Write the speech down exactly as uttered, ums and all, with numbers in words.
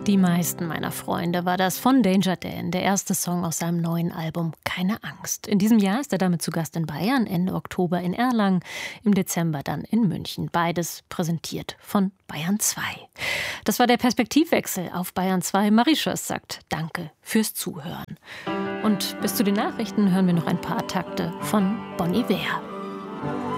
Die meisten meiner Freunde war das von Danger Dan, der erste Song aus seinem neuen Album Keine Angst. In diesem Jahr ist er damit zu Gast in Bayern, Ende Oktober in Erlangen, im Dezember dann in München. Beides präsentiert von Bayern zwei. Das war der Perspektivwechsel auf Bayern zwei. Marie Schöss sagt Danke fürs Zuhören. Und bis zu den Nachrichten hören wir noch ein paar Takte von Bon Iver.